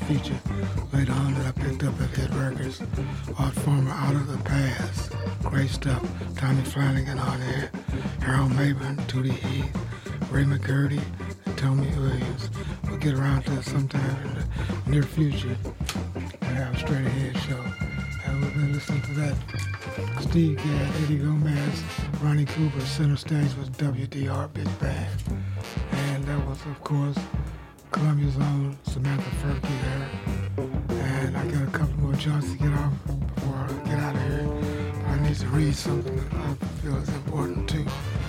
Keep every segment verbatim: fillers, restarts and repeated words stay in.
feature. Later on that I picked up at Hit Records, Art Farmer Out of the Past. Great stuff. Tommy Flanagan on there, Harold Mabin, Tootie Heath, Ray McGurdy, and Tommy Williams. We'll get around to it sometime in the near future. I have a straight ahead show. And we've been listening to that. Steve Gadd, Eddie Gomez, Ronnie Cooper, center stage was W D R Big Band. And that was, of course, Columbia's own Samantha Furkey there. And I got a couple more joints to get off before I get out of here. But I need to read something that I feel is important too.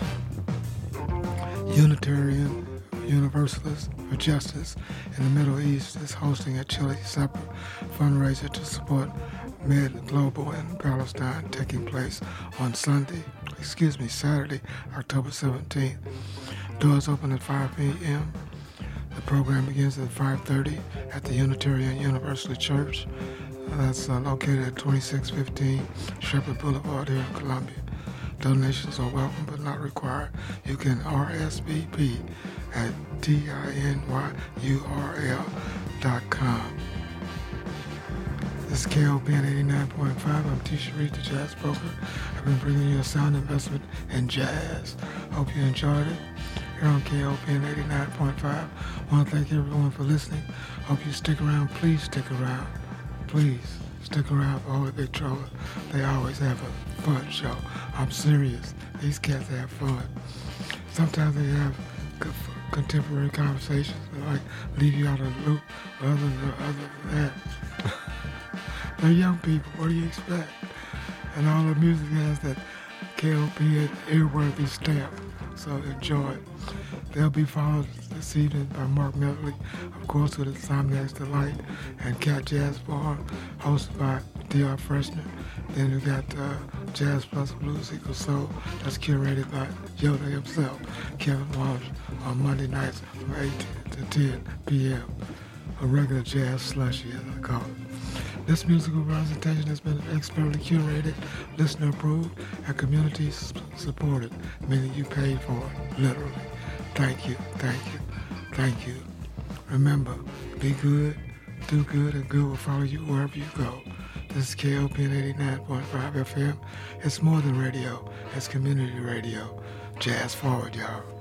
Unitarian Universalists for Justice in the Middle East is hosting a chilly supper fundraiser to support Med Global in Palestine, taking place on Sunday, excuse me, Saturday, October seventeenth. Doors open at five p.m. The program begins at five thirty at the Unitarian Universalist Church. That's uh, located at twenty-six fifteen Shepherd Boulevard here in Columbia. Donations are welcome but not required. You can R S V P at D I N Y U R L dot com. This is K O P N eighty-nine point five. I'm T. Sharif, the Jazz Broker. I've been bringing you a sound investment in jazz. Hope you enjoyed it. Here on K O P N eighty-nine point five. I want to thank everyone for listening. Hope you stick around. Please stick around. Please stick around for Holy Big Troller. They always have a fun show. I'm serious. These cats have fun. Sometimes they have good, contemporary conversations that like leave you out of the loop. But other than, other than that, they're young people. What do you expect? And all the music has that K O P N airworthy stamp. So enjoy it. They'll be followed this evening by Mark Medley, of course, with Insomniac's Delight and Cat Jazz Bar, hosted by D R Freshner. Then we got uh, Jazz Plus Blues Equals Soul, that's curated by Yoda himself, Kevin Walsh, on Monday nights from eight to ten p.m. A regular jazz slushy, as I call it. This musical presentation has been expertly curated, listener approved, and community supported, meaning you paid for it, literally. Thank you, thank you, thank you. Remember, be good, do good, and good will follow you wherever you go. This is K O P N eighty-nine point five F M. It's more than radio, it's community radio. Jazz forward, y'all.